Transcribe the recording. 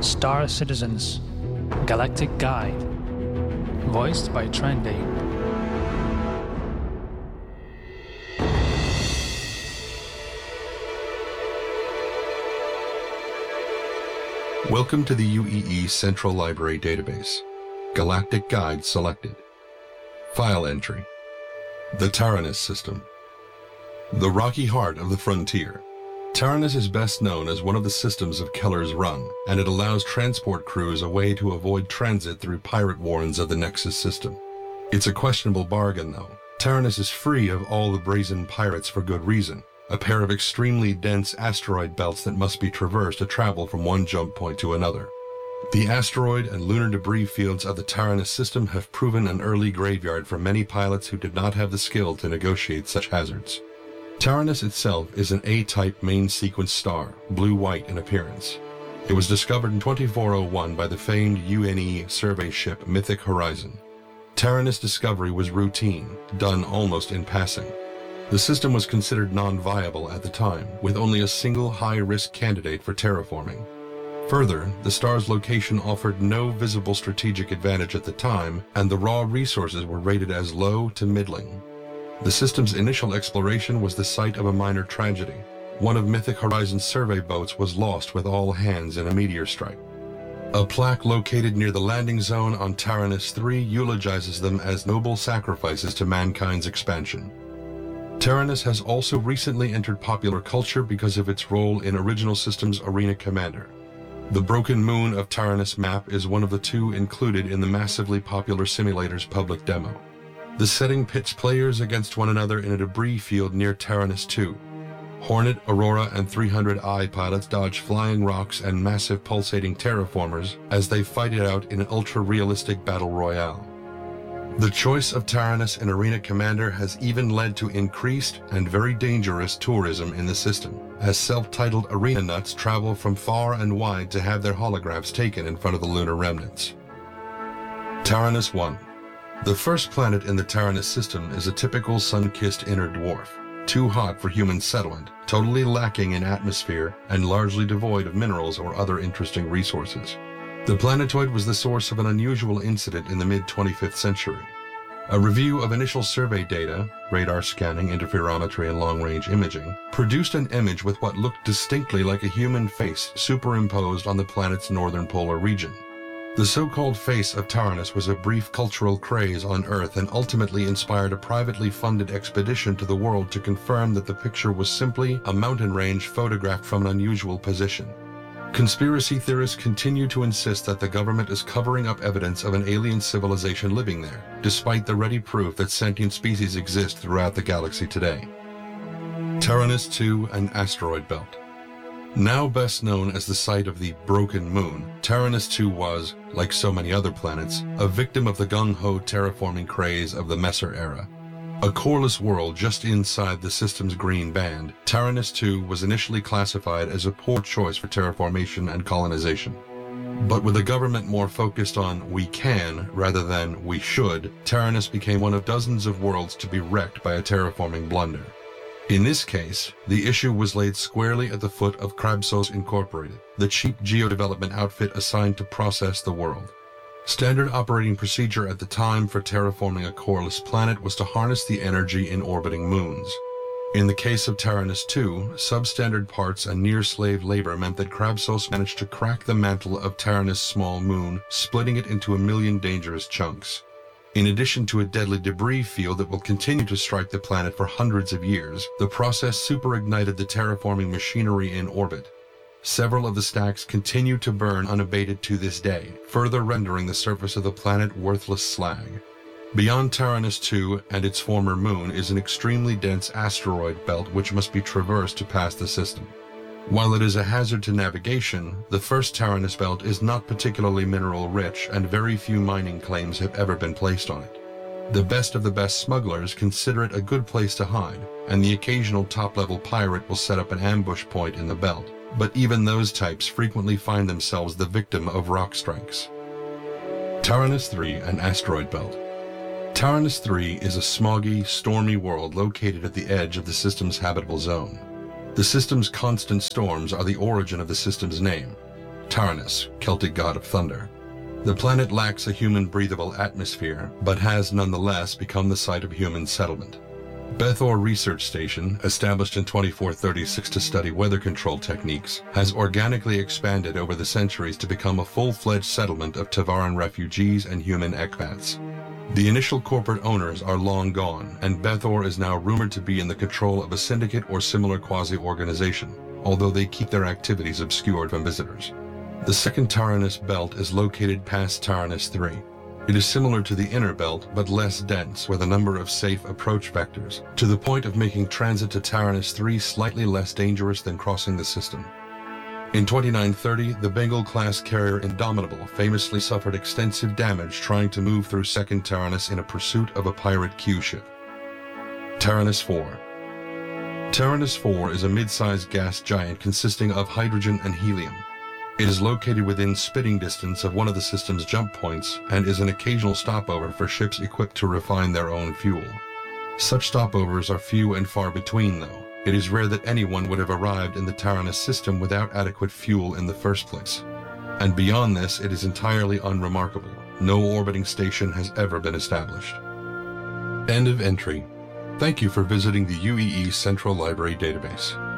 Star Citizens Galactic Guide, voiced by Trendy. Welcome to the UEE Central Library Database. Galactic Guide selected. File entry. The Taranis System. The rocky heart of the frontier. Taranis is best known as one of the systems of Keller's Run, and it allows transport crews a way to avoid transit through pirate warrens of the Nexus system. It's a questionable bargain, though. Taranis is free of all the brazen pirates for good reason, a pair of extremely dense asteroid belts that must be traversed to travel from one jump point to another. The asteroid and lunar debris fields of the Taranis system have proven an early graveyard for many pilots who did not have the skill to negotiate such hazards. Taranis itself is an A-type main sequence star, blue-white in appearance. It was discovered in 2401 by the famed UNE survey ship Mythic Horizon. Taranis discovery was routine, done almost in passing. The system was considered non-viable at the time, with only a single high-risk candidate for terraforming. Further, the star's location offered no visible strategic advantage at the time, and the raw resources were rated as low to middling. The system's initial exploration was the site of a minor tragedy. One of Mythic Horizon's survey boats was lost with all hands in a meteor strike. A plaque located near the landing zone on Taranis 3 eulogizes them as noble sacrifices to mankind's expansion. Taranis has also recently entered popular culture because of its role in Original Systems Arena Commander. The Broken Moon of Taranis map is one of the two included in the massively popular simulator's public demo. The setting pits players against one another in a debris field near Taranis 2. Hornet, Aurora, and 300i pilots dodge flying rocks and massive pulsating terraformers as they fight it out in an ultra-realistic battle royale. The choice of Taranis in Arena Commander has even led to increased and very dangerous tourism in the system, as self-titled arena nuts travel from far and wide to have their holographs taken in front of the lunar remnants. Taranis 1. The first planet in the Taranis system is a typical sun-kissed inner dwarf, too hot for human settlement, totally lacking in atmosphere, and largely devoid of minerals or other interesting resources. The planetoid was the source of an unusual incident in the mid-25th century. A review of initial survey data, radar scanning, interferometry, and long-range imaging, produced an image with what looked distinctly like a human face superimposed on the planet's northern polar region. The so-called face of Taranis was a brief cultural craze on Earth and ultimately inspired a privately funded expedition to the world to confirm that the picture was simply a mountain range photographed from an unusual position. Conspiracy theorists continue to insist that the government is covering up evidence of an alien civilization living there, despite the ready proof that sentient species exist throughout the galaxy today. Taranis 2 and Asteroid Belt. Now best known as the site of the Broken Moon, Taranis 2 was, like so many other planets, a victim of the gung-ho terraforming craze of the Messer era. A coreless world just inside the system's green band, Taranis 2 was initially classified as a poor choice for terraformation and colonization. But with a government more focused on "we can" rather than "we should," Taranis became one of dozens of worlds to be wrecked by a terraforming blunder. In this case, the issue was laid squarely at the foot of Krabsos Incorporated, the cheap geo-development outfit assigned to process the world. Standard operating procedure at the time for terraforming a coreless planet was to harness the energy in orbiting moons. In the case of Taranis 2, substandard parts and near-slave labor meant that Krabsos managed to crack the mantle of Taranis' small moon, splitting it into a million dangerous chunks. In addition to a deadly debris field that will continue to strike the planet for hundreds of years, the process superignited the terraforming machinery in orbit. Several of the stacks continue to burn unabated to this day, further rendering the surface of the planet worthless slag. Beyond Taranis 2 and its former moon is an extremely dense asteroid belt which must be traversed to pass the system. While it is a hazard to navigation, the first Taranis belt is not particularly mineral-rich and very few mining claims have ever been placed on it. The best of the best smugglers consider it a good place to hide, and the occasional top-level pirate will set up an ambush point in the belt, but even those types frequently find themselves the victim of rock strikes. Taranis 3 and Asteroid Belt. Taranis 3 is a smoggy, stormy world located at the edge of the system's habitable zone. The system's constant storms are the origin of the system's name. Taranis, Celtic god of thunder. The planet lacks a human-breathable atmosphere, but has nonetheless become the site of human settlement. Bethor Research Station, established in 2436 to study weather control techniques, has organically expanded over the centuries to become a full-fledged settlement of Tavaran refugees and human ekbats. The initial corporate owners are long gone, and Bethor is now rumored to be in the control of a syndicate or similar quasi-organization, although they keep their activities obscured from visitors. The second Taranis belt is located past Taranis III. It is similar to the inner belt, but less dense, with a number of safe approach vectors, to the point of making transit to Taranis III slightly less dangerous than crossing the system. In 2930, the Bengal-class carrier Indomitable famously suffered extensive damage trying to move through second Taranis in a pursuit of a pirate Q-ship. Taranis IV. Taranis IV is a mid-sized gas giant consisting of hydrogen and helium. It is located within spitting distance of one of the system's jump points and is an occasional stopover for ships equipped to refine their own fuel. Such stopovers are few and far between, though. It is rare that anyone would have arrived in the Taranis system without adequate fuel in the first place. And beyond this, it is entirely unremarkable. No orbiting station has ever been established. End of entry. Thank you for visiting the UEE Central Library Database.